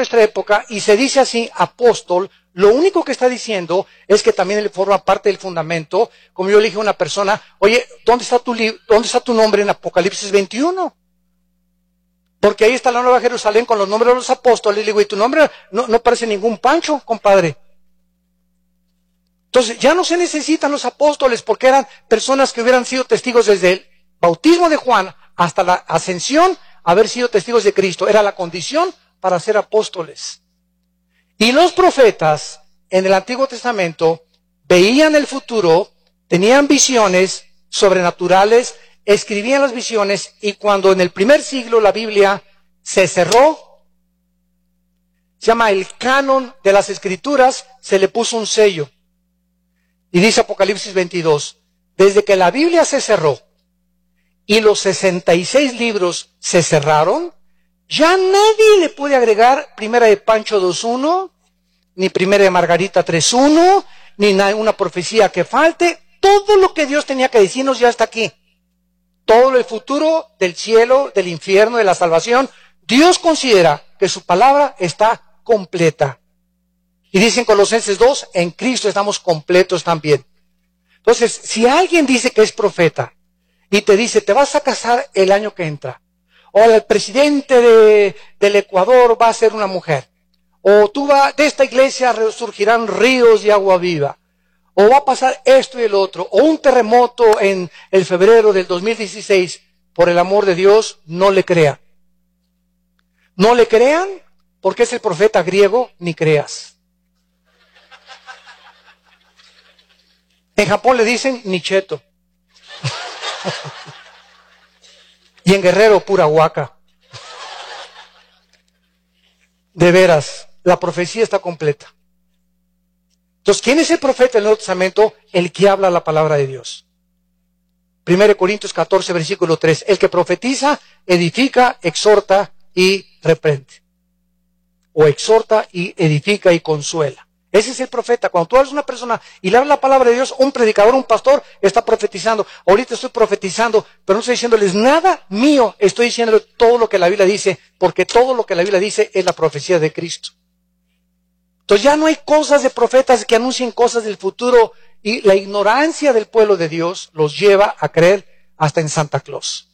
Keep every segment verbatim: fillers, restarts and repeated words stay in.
nuestra época y se dice así, apóstol, lo único que está diciendo es que también él forma parte del fundamento. Como yo le dije a una persona, oye, ¿dónde está tu libro, dónde está tu nombre en Apocalipsis veintiuno? Porque ahí está la Nueva Jerusalén con los nombres de los apóstoles. Le digo, y tu nombre no, no parece ningún Pancho, compadre. Entonces, ya no se necesitan los apóstoles porque eran personas que hubieran sido testigos desde el bautismo de Juan hasta la ascensión, haber sido testigos de Cristo. Era la condición para ser apóstoles. Y los profetas en el Antiguo Testamento veían el futuro, tenían visiones sobrenaturales, escribían las visiones, y cuando en el primer siglo la Biblia se cerró, se llama el canon de las Escrituras, se le puso un sello. Y dice Apocalipsis veintidós, desde que la Biblia se cerró y los sesenta y seis libros se cerraron, ya nadie le puede agregar Primera de Pancho dos uno, ni Primera de Margarita tres uno, ni una profecía que falte. Todo lo que Dios tenía que decirnos ya está aquí. Todo el futuro del cielo, del infierno, de la salvación, Dios considera que su palabra está completa. Y dice en Colosenses dos, en Cristo estamos completos también. Entonces, si alguien dice que es profeta y te dice, te vas a casar el año que entra, o el presidente de, del Ecuador va a ser una mujer, o tú vas, de esta iglesia resurgirán ríos de agua viva, o va a pasar esto y el otro, o un terremoto en el febrero del dos mil dieciséis, por el amor de Dios, no le crean. No le crean porque es el profeta griego, ni creas. En Japón le dicen nicheto. Y en Guerrero, pura huaca. De veras, la profecía está completa. Entonces, ¿quién es el profeta del Nuevo Testamento? El que habla la palabra de Dios. primera Corintios catorce, versículo tres. El que profetiza, edifica, exhorta y reprende. O exhorta y edifica y consuela. Ese es el profeta. Cuando tú eres una persona y le hablas la palabra de Dios, un predicador, un pastor, está profetizando. Ahorita estoy profetizando, pero no estoy diciéndoles nada mío. Estoy diciéndoles todo lo que la Biblia dice, porque todo lo que la Biblia dice es la profecía de Cristo. Entonces ya no hay cosas de profetas que anuncien cosas del futuro, y la ignorancia del pueblo de Dios los lleva a creer hasta en Santa Claus.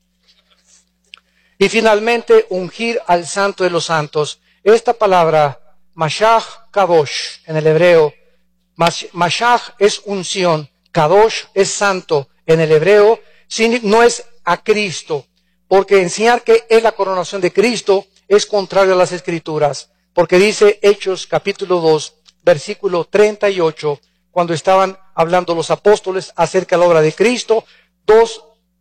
Y finalmente, ungir al santo de los santos. Esta palabra, Mashiach Kadosh, en el hebreo, Mashiach es unción, Kadosh es santo, en el hebreo, no es a Cristo, porque enseñar que es la coronación de Cristo es contrario a las Escrituras, porque dice Hechos capítulo dos, versículo treinta y ocho, cuando estaban hablando los apóstoles acerca de la obra de Cristo, dos,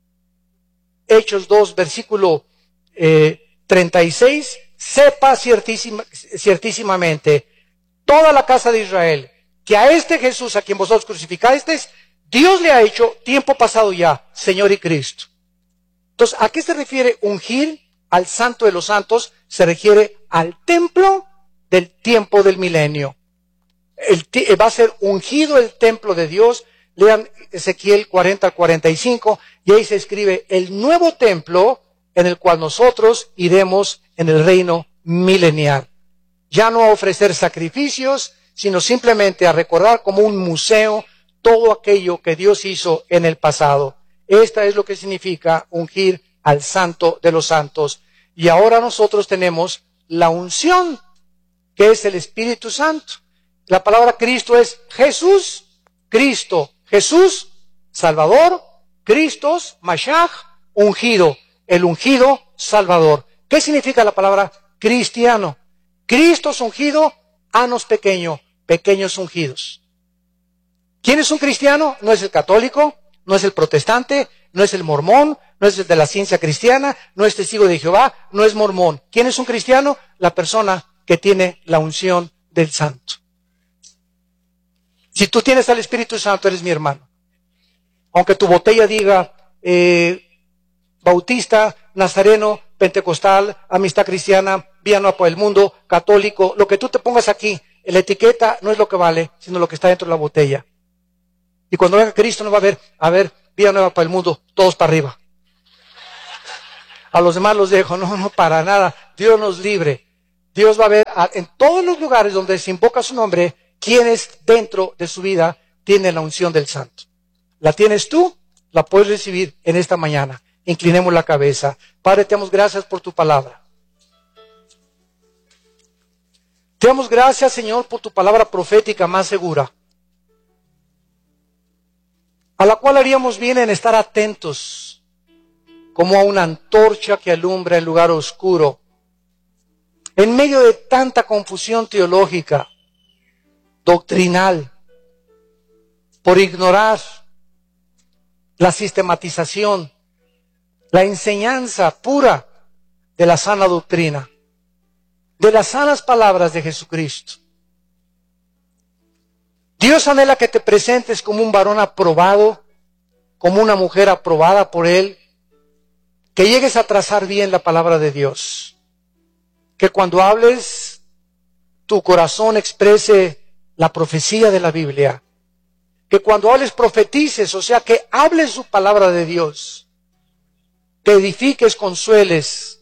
Hechos dos, versículo eh, treinta y seis, sepa ciertísima, ciertísimamente toda la casa de Israel que a este Jesús a quien vosotros crucificasteis, Dios le ha hecho tiempo pasado ya Señor y Cristo. Entonces, ¿a qué se refiere ungir al santo de los santos? Se refiere al templo del tiempo del milenio. El, va a ser ungido el templo de Dios. Lean Ezequiel cuarenta al cuarenta y cinco, y ahí se escribe el nuevo templo en el cual nosotros iremos en el reino milenial. Ya no a ofrecer sacrificios, sino simplemente a recordar como un museo todo aquello que Dios hizo en el pasado. Esta es lo que significa ungir al santo de los santos. Y ahora nosotros tenemos la unción, que es el Espíritu Santo. La palabra Cristo es Jesús, Cristo, Jesús, Salvador, Cristos, Mashiach, ungido, el ungido Salvador. ¿Qué significa la palabra cristiano? Cristo es ungido, anos pequeño, pequeños ungidos. ¿Quién es un cristiano? No es el católico, no es el protestante, no es el mormón, no es el de la ciencia cristiana, no es testigo de Jehová, no es mormón. ¿Quién es un cristiano? La persona que tiene la unción del santo. Si tú tienes al Espíritu Santo, eres mi hermano. Aunque tu botella diga eh, bautista, nazareno, pentecostal, amistad cristiana, Vía Nueva por el Mundo, católico, lo que tú te pongas aquí, la etiqueta no es lo que vale, sino lo que está dentro de la botella. Y cuando venga Cristo no va a ver, a ver, Vía Nueva para el Mundo, todos para arriba. A los demás los dejo, no, no, para nada, Dios nos libre. Dios va a ver a, en todos los lugares donde se invoca su nombre, quienes dentro de su vida tienen la unción del Santo. ¿La tienes tú? La puedes recibir en esta mañana. Inclinemos la cabeza. Padre, te damos gracias por tu palabra. Te damos gracias, Señor, por tu palabra profética más segura, a la cual haríamos bien en estar atentos, como a una antorcha que alumbra el lugar oscuro, en medio de tanta confusión teológica, doctrinal, por ignorar la sistematización, la enseñanza pura de la sana doctrina, de las sanas palabras de Jesucristo. Dios anhela que te presentes como un varón aprobado, como una mujer aprobada por Él, que llegues a trazar bien la palabra de Dios, que cuando hables, tu corazón exprese la profecía de la Biblia, que cuando hables profetices, o sea, que hables su palabra de Dios, que edifiques, consueles,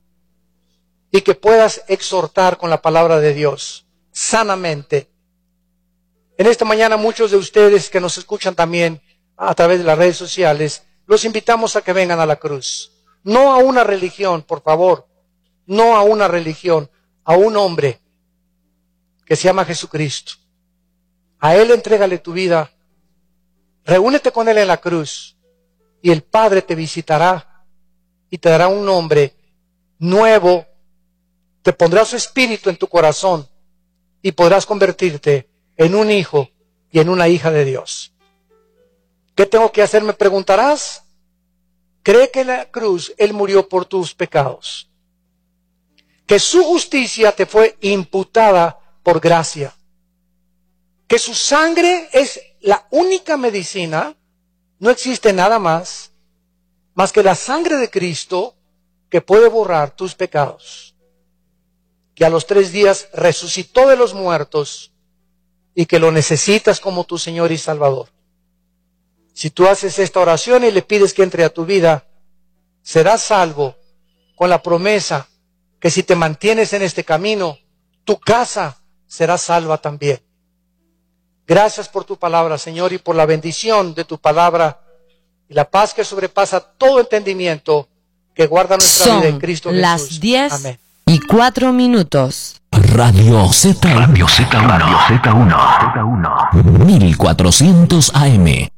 y que puedas exhortar con la palabra de Dios, sanamente. En esta mañana muchos de ustedes que nos escuchan también a través de las redes sociales, los invitamos a que vengan a la cruz. No a una religión, por favor, no a una religión, a un hombre que se llama Jesucristo. A Él entrégale tu vida, reúnete con Él en la cruz y el Padre te visitará y te dará un nombre nuevo, te pondrá su espíritu en tu corazón y podrás convertirte en un hijo y en una hija de Dios. ¿Qué tengo que hacer? Me preguntarás. Cree que en la cruz Él murió por tus pecados, que su justicia te fue imputada por gracia, que su sangre es la única medicina, no existe nada más, más que la sangre de Cristo que puede borrar tus pecados, que a los tres días resucitó de los muertos y que lo necesitas como tu Señor y Salvador. Si tú haces esta oración y le pides que entre a tu vida, serás salvo con la promesa que si te mantienes en este camino, tu casa será salva también. Gracias por tu palabra, Señor, y por la bendición de tu palabra y la paz que sobrepasa todo entendimiento que guarda nuestra Son vida en Cristo Jesús. las diez Amén. y cuatro minutos. Radio Z, Radio Z uno, Radio Z uno, mil cuatrocientos A M.